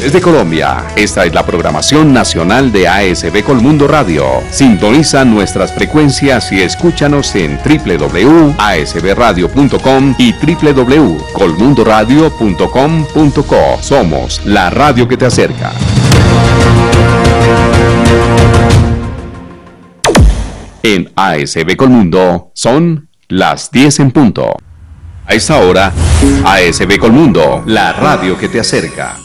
Desde Colombia, esta es la programación nacional de ASB Colmundo Radio. Sintoniza nuestras frecuencias y escúchanos en www.asbradio.com y www.colmundoradio.com.co. Somos la radio que te acerca. En ASB Colmundo son las 10 en punto. A esta hora, ASB Colmundo, la radio que te acerca.